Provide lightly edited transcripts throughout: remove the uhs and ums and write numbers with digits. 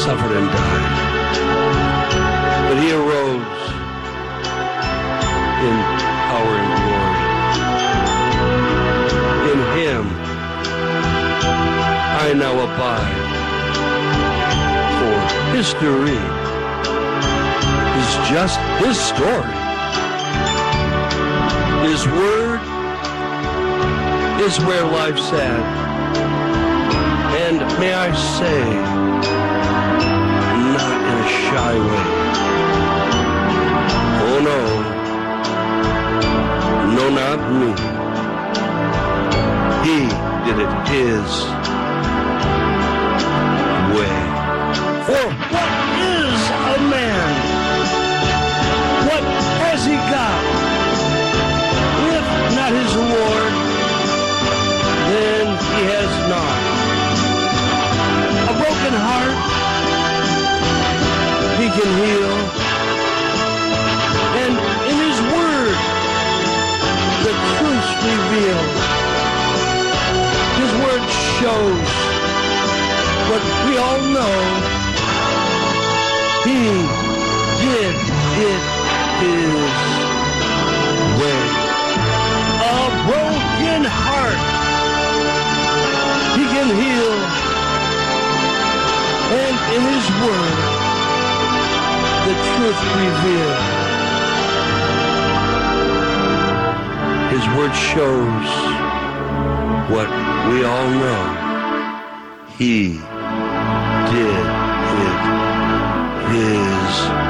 suffered and died. But he arose in power and glory. In him I now abide. For history is just his story. His word is where life's at. And may I say, not in a shy way. Oh no, no, not me. He did it his way. For what is a man? What has he got? If not his Lord, then he has not. A broken heart he can heal. And in his word, the truth revealed. His word shows what we all know. He did it his way. A broken heart he can heal. And in his word, the truth revealed. His word shows what we all know. He did it his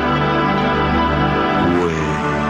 way.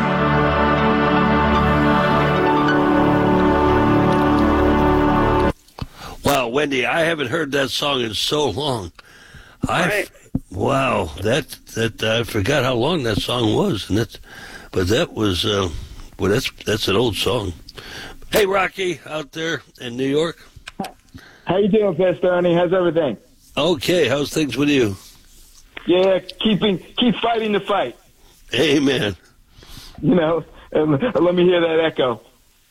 Wow, Wendy, I haven't heard that song in so long. Wow, that I forgot how long that song was, and that was that's an old song. Hey, Rocky, out there in New York. How you doing, Pastor Ernie? How's everything? Okay, how's things with you? Yeah, keep fighting the fight. Amen. You know, let me hear that echo.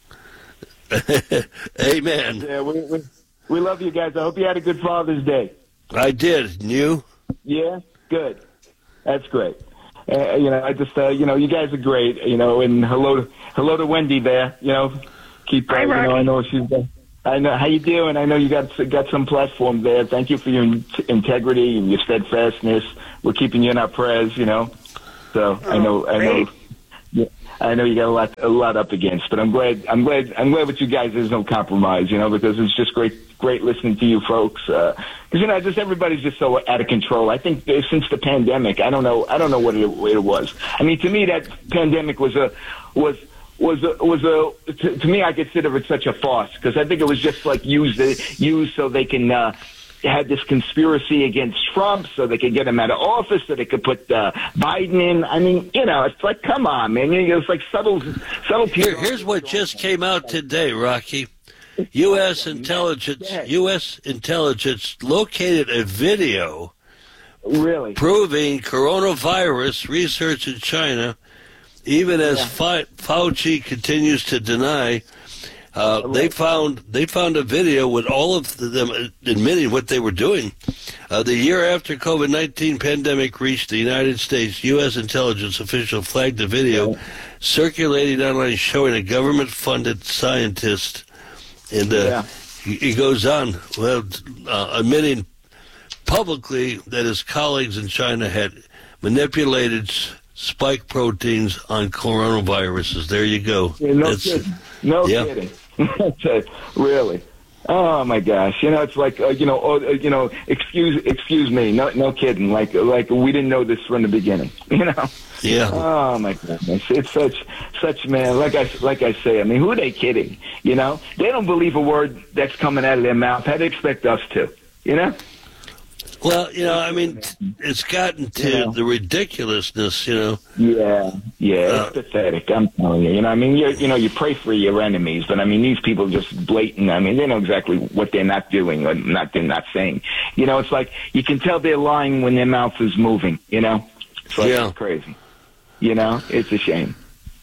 Amen. Yeah, we love you guys. I hope you had a good Father's Day. I did. And you? Yeah, good. That's great. I just, you guys are great. And hello to Wendy there. Keep. Hi, Rocky. I know she's there. I know how you doing. I know you got some platform there. Thank you for your integrity and your steadfastness. We're keeping you in our prayers. So I know. I know you got a lot up against, but I'm glad with you guys. There's no compromise. Because it's just great listening to you folks. Because just everybody's just so out of control. I think since the pandemic, I don't know what it was. I mean, to me, that pandemic was to me, I consider it such a farce because I think it was just like used so they can had this conspiracy against Trump so they could get him out of office so they could put Biden in. I mean, it's like, come on, man. It's like subtle. Here's what just came out today, Rocky. U.S. intelligence located a video proving coronavirus research in China, even as Fauci continues to deny. They found a video with all of them admitting what they were doing. The year after COVID-19 pandemic reached the United States, U.S. intelligence official flagged a video circulating online showing a government-funded scientist, and he goes on, admitting publicly that his colleagues in China had manipulated spike proteins on coronaviruses. There you go. Yeah, kidding. Really? Oh my gosh! It's like excuse me. No kidding. Like we didn't know this from the beginning. Yeah. Oh my goodness! It's such man. Like I say. I mean, who are they kidding? They don't believe a word that's coming out of their mouth. How do they expect us to? Well, I mean, it's gotten to the ridiculousness, Yeah, it's pathetic. I'm telling you. I mean, you pray for your enemies, but I mean, these people just blatant. I mean, they know exactly what they're not doing or they're not saying. It's like you can tell they're lying when their mouth is moving. It's like it's crazy. It's a shame.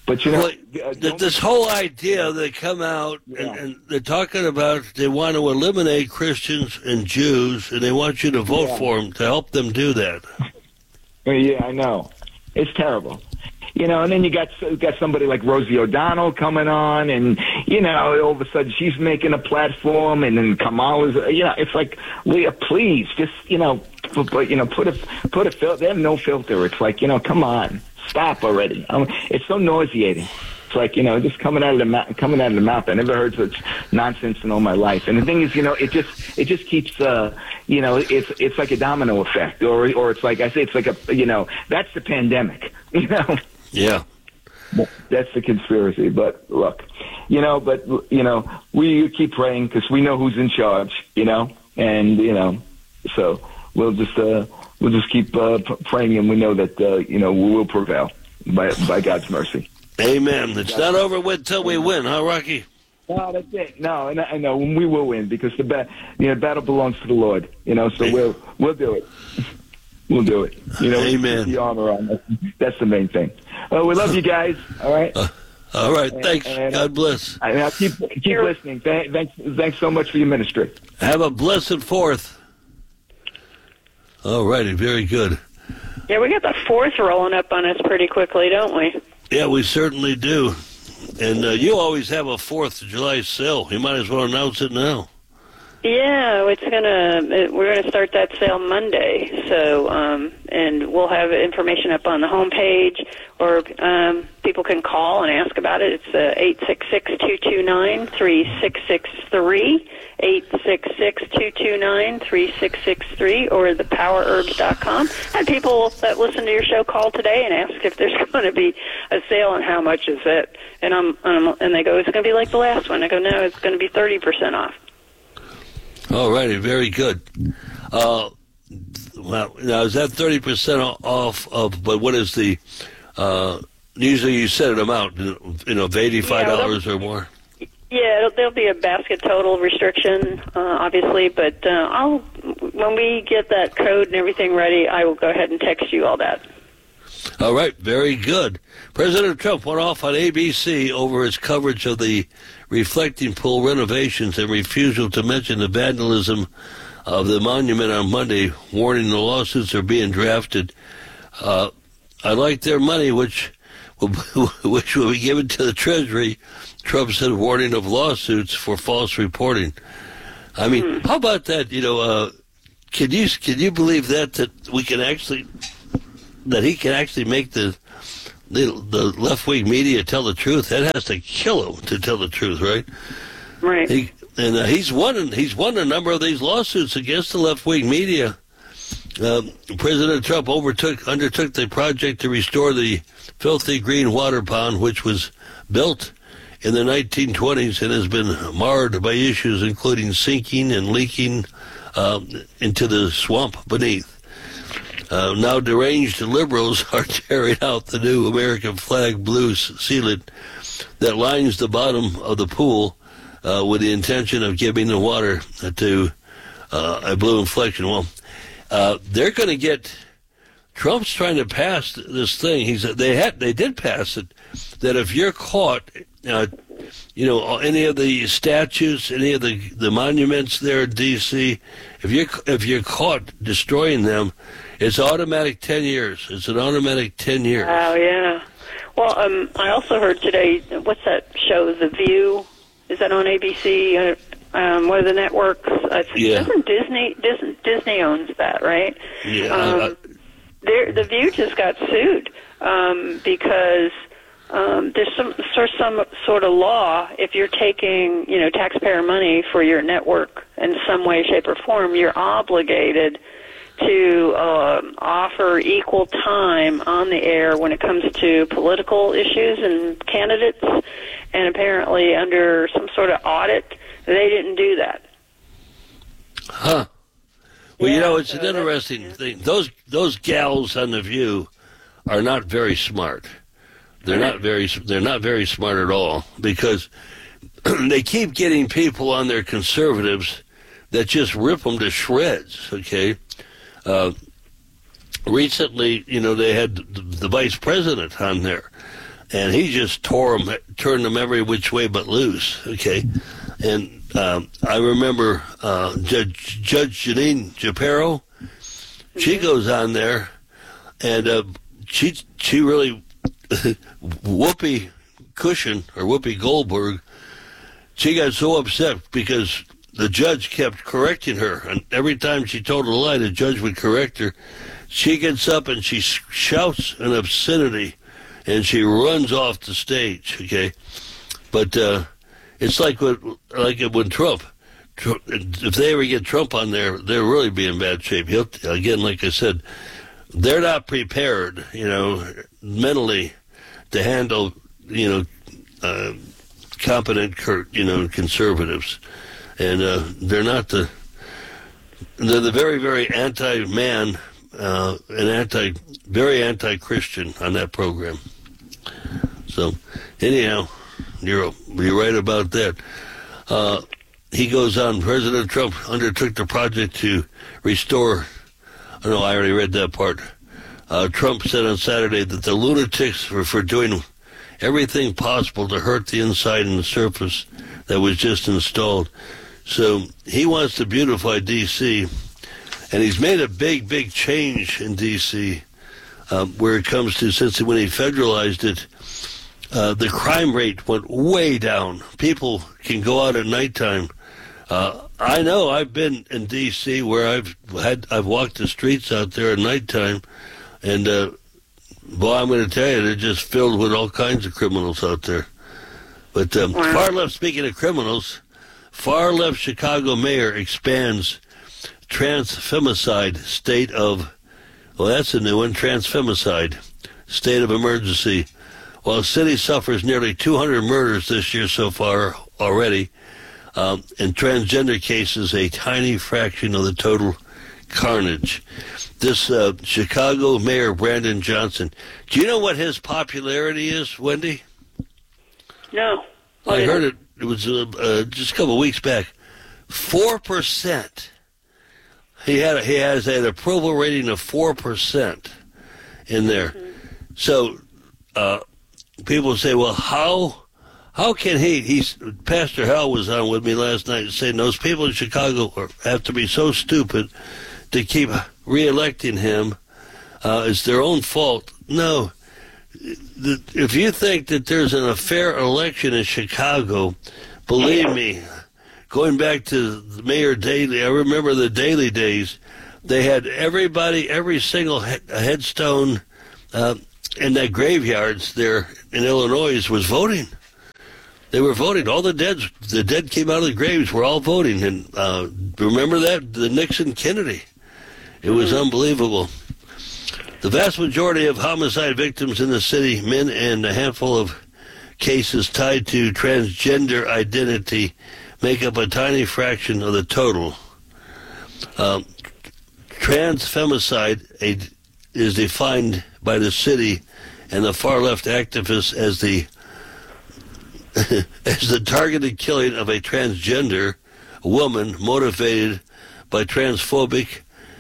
But you know, this whole idea, they come out and they're talking about they want to eliminate Christians and Jews, and they want you to vote for them to help them do that. Yeah, I know. It's terrible. You know, and then you got somebody like Rosie O'Donnell coming on, and you know, all of a sudden she's making a platform, and then Kamala's. You know, it's like, Leah, please, just put a filter. They have no filter. It's like, you know, come on, stop already. It's so nauseating. It's like, you know, just coming out of the mouth. I never heard such nonsense in all my life. And the thing is, you know, it just keeps, you know, it's like a domino effect, or it's like I say, it's like a, you know, that's the pandemic, you know. Yeah. That's the conspiracy. But look, you know, we keep praying because we know who's in charge, you know, and, you know, so we'll just keep praying, and we know that, you know, we will prevail by God's mercy. Amen. It's not over with till we win, huh, Rocky? No, that's it. No, and I know we will win because the battle belongs to the Lord, you know, so we'll do it. We'll do it. You know, amen. Keep the armor on. That's the main thing. We love you guys. All right. All right. Thanks. God bless. I'll keep listening. Thanks so much for your ministry. Have a blessed Fourth. All righty. Very good. Yeah, we got the Fourth rolling up on us pretty quickly, don't we? Yeah, we certainly do. And you always have a 4th of July sale. You might as well announce it now. Yeah, we're gonna start that sale Monday. So, and we'll have information up on the homepage, or people can call and ask about it. It's 866-229-3663, 866-229-3663, or thepowerherbs.com. And people that listen to your show call today and ask if there's going to be a sale and how much is it. And and they go, it's going to be like the last one. I go, no, it's going to be 30% off. All righty, very good. Well, now is that 30% off of? But what is the? Usually, you set an amount, you know, of $85 or more. Yeah, there'll be a basket total restriction, obviously. But when we get that code and everything ready, I will go ahead and text you all that. All right, very good. President Trump went off on ABC over his coverage of the reflecting pool renovations and refusal to mention the vandalism of the monument on Monday, warning the lawsuits are being drafted. I like their money, which will be given to the Treasury, Trump said, warning of lawsuits for false reporting. I mean, how about that? You know, can you believe that we can actually, that he can actually make the left-wing media tell the truth? That has to kill him to tell the truth, right? Right. He's won a number of these lawsuits against the left-wing media. President Trump undertook the project to restore the filthy green water pond, which was built in the 1920s and has been marred by issues including sinking and leaking into the swamp beneath. Now deranged liberals are tearing out the new American flag blue sealant that lines the bottom of the pool with the intention of giving the water to a blue inflection. Well, they're going to get. Trump's trying to pass this thing. He said they did pass it, that if you're caught, you know, any of the statues, any of the monuments there in D.C., if you're caught destroying them, it's automatic 10 years. It's an automatic 10 years. Oh, yeah. Well, I also heard today, what's that show, The View? Is that on ABC? One of the networks? Yeah. Doesn't Disney owns that, right? Yeah. The View just got sued because there's some sort of law. If you're taking, you know, taxpayer money for your network in some way, shape, or form, you're obligated to offer equal time on the air when it comes to political issues and candidates. And apparently, under some sort of audit, they didn't do that. Huh. Well, you know, it's an interesting thing. Those gals on The View are not very smart. They're not very smart at all, because they keep getting people on their conservatives that just rip them to shreds. Okay. Recently, you know, they had the vice president on there, and he just turned them every which way but loose. Okay, and I remember Judge Janine Japero. She goes on there, and she really Whoopi Goldberg. She got so upset because the judge kept correcting her, and every time she told a lie, the judge would correct her. She gets up and she shouts an obscenity, and she runs off the stage. Okay, but it's like when Trump, if they ever get Trump on there, they'll really be in bad shape. Again, like I said, they're not prepared, mentally to handle, competent, conservatives, and they're the very, very anti-man and very anti-Christian on that program. So, anyhow, you're right about that. He goes on. President Trump undertook the project to restore. Oh, no, I already read that part. Trump said on Saturday that the lunatics were for doing everything possible to hurt the inside and the surface that was just installed. So he wants to beautify D.C., and he's made a big, big change in D.C. Where it comes to, since when he federalized it, the crime rate went way down. People can go out at nighttime. I know I've been in D.C. where I've walked the streets out there at nighttime, and boy, I'm going to tell you, they're just filled with all kinds of criminals out there. But far left, speaking of criminals, far left Chicago mayor expands transfemicide state of, well, that's a new one, transfemicide state of emergency. While the city suffers nearly 200 murders this year so far already, in transgender cases, a tiny fraction of the total carnage. This Chicago Mayor Brandon Johnson, do you know what his popularity is, Wendy? No. I heard it. It was just a couple of weeks back. 4%. He has an approval rating of 4% in there. Mm-hmm. So people say, well, how can Pastor Hal was on with me last night saying those people in Chicago have to be so stupid to keep reelecting him. It's their own fault. No. If you think that there's an fair election in Chicago, believe me, going back to Mayor Daley, I remember the Daley days, they had every single headstone in that graveyards there in Illinois was voting. They were voting. All the dead came out of the graves were all voting. And remember that? The Nixon-Kennedy. It was unbelievable. The vast majority of homicide victims in the city, men, and a handful of cases tied to transgender identity make up a tiny fraction of the total. Transfemicide is defined by the city and the far-left activists as the targeted killing of a transgender woman motivated by transphobic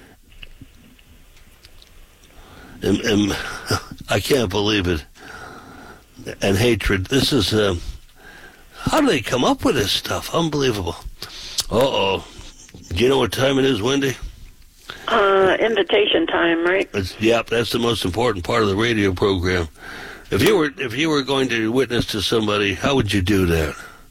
and I can't believe it, and hatred. This is how do they come up with this stuff? Unbelievable. Do you know what time it is, Wendy? Invitation time, right? That's the most important part of the radio program. If you were going to witness to somebody, how would you do that?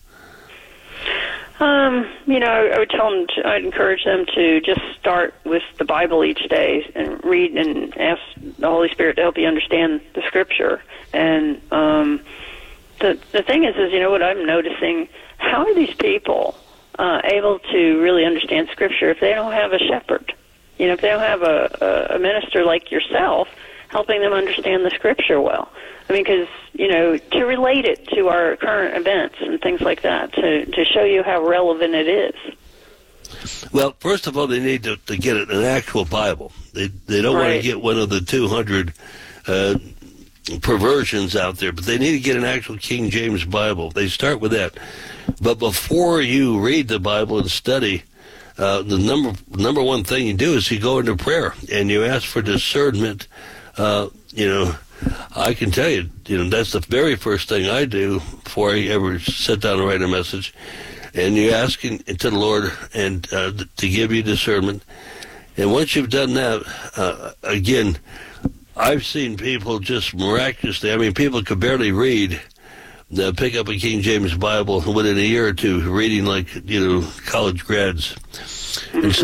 I would tell them, I'd encourage them to just start with the Bible each day and read and ask the Holy Spirit to help you understand the Scripture. And the thing is, what I'm noticing, how are these people able to really understand Scripture if they don't have a shepherd? If they don't have a minister like yourself helping them understand the Scripture well. I mean, because, to relate it to our current events and things like that, to show you how relevant it is. Well, first of all, they need to get an actual Bible. They don't want to get one of the 200 perversions out there, but they need to get an actual King James Bible. They start with that. But before you read the Bible and study, the number one thing you do is you go into prayer and you ask for discernment, I can tell you, that's the very first thing I do before I ever sit down and write a message. And you ask to the Lord and to give you discernment. And once you've done that, again, I've seen people just miraculously, people could barely read, pick up a King James Bible within a year or two, reading like, college grads. And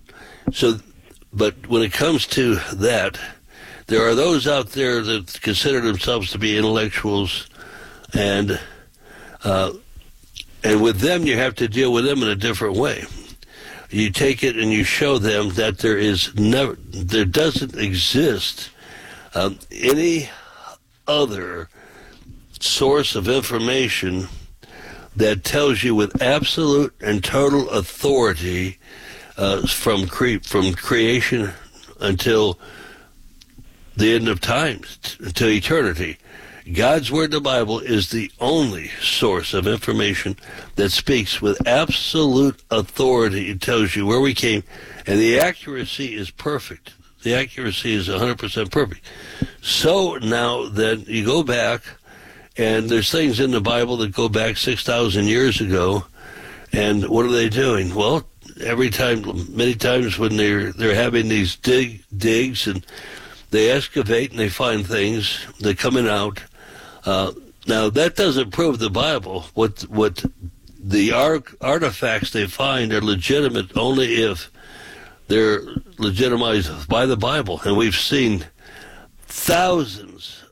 but when it comes to that, there are those out there that consider themselves to be intellectuals, and with them you have to deal with them in a different way. You take it and you show them that there doesn't exist any other source of information that tells you with absolute and total authority from creation until the end of times, until eternity. God's Word, the Bible, is the only source of information that speaks with absolute authority. It tells you where we came, and the accuracy is perfect. The accuracy is 100% perfect. So now then you go back, and there's things in the Bible that go back 6,000 years ago, and what are they doing? Well, many times when they're having these digs, and they excavate and they find things, they're coming out. Now, that doesn't prove the Bible. What the artifacts they find are legitimate only if they're legitimized by the Bible. And we've seen thousands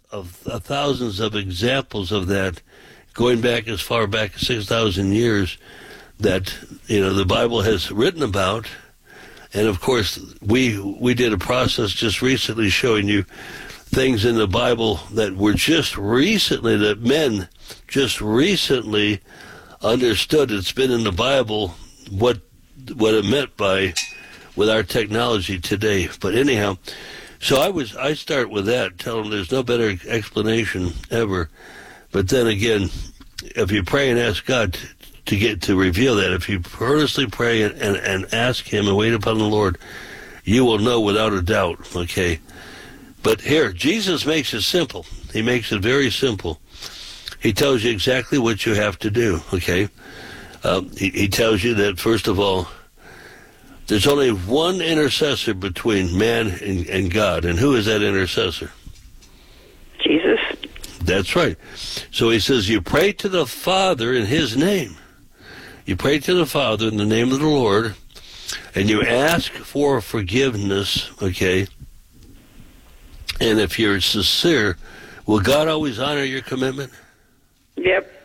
of examples of that going back as far back as 6,000 years that, the Bible has written about. And, of course, we did a process just recently showing you things in the Bible that were that men just recently understood. It's been in the Bible what it meant with our technology today. But anyhow, so I start with that, tell them there's no better explanation ever. But then again, if you pray and ask God to reveal that, if you earnestly pray and ask Him and wait upon the Lord, you will know without a doubt, okay? But here, Jesus makes it simple. He makes it very simple. He tells you exactly what you have to do, okay? He tells you that, first of all, there's only one intercessor between man and God. And who is that intercessor? Jesus. That's right. So he says you pray to the Father in His name. You pray to the Father in the name of the Lord, and you ask for forgiveness, okay? And if you're sincere, will God always honor your commitment? Yep.